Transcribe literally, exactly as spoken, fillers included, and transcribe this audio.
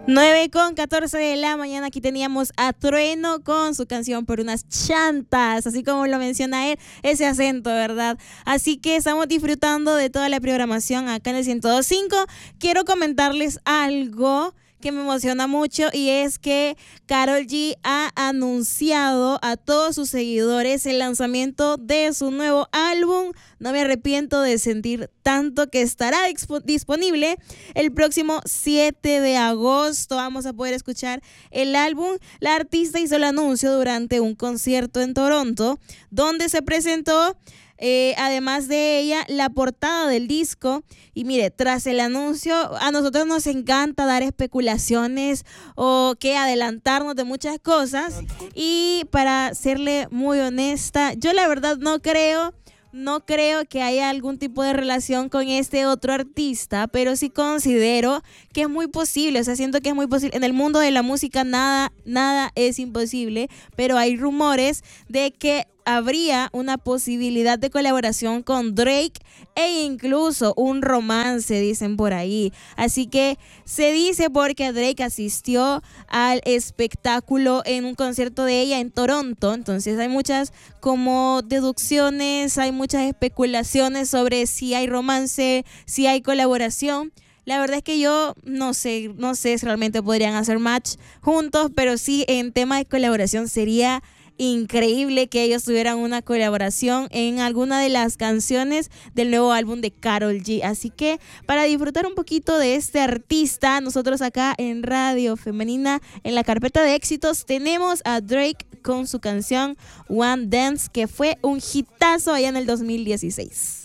nueve con catorce de la mañana, aquí teníamos a Trueno con su canción Por unas chantas, así como lo menciona él, ese acento, ¿verdad? Así que estamos disfrutando de toda la programación acá en el ciento dos punto cinco. Quiero comentarles algo que me emociona mucho y es que Karol G ha anunciado a todos sus seguidores el lanzamiento de su nuevo álbum. No me arrepiento de sentir tanto, que estará disp- disponible el próximo siete de agosto. Vamos a poder escuchar el álbum. La artista hizo el anuncio durante un concierto en Toronto, donde se presentó Eh, además de ella, la portada del disco. Y mire, tras el anuncio, a nosotros nos encanta dar especulaciones o que adelantarnos de muchas cosas. Y para serle muy honesta, yo la verdad no creo... No creo que haya algún tipo de relación con este otro artista, pero sí considero que es muy posible. O sea, siento que es muy posible. En el mundo de la música nada, nada es imposible, pero hay rumores de que habría una posibilidad de colaboración con Drake e incluso un romance, dicen por ahí. Así que se dice porque Drake asistió al espectáculo en un concierto de ella en Toronto. Entonces hay muchas como deducciones, hay muchas especulaciones sobre si hay romance, si hay colaboración. La verdad es que yo no sé, no sé si realmente podrían hacer match juntos, pero sí en tema de colaboración sería increíble que ellos tuvieran una colaboración en alguna de las canciones del nuevo álbum de Karol G. Así que para disfrutar un poquito de este artista, nosotros acá en Radio Femenina, en la carpeta de éxitos, tenemos a Drake con su canción One Dance, que fue un hitazo allá en el dos mil dieciséis.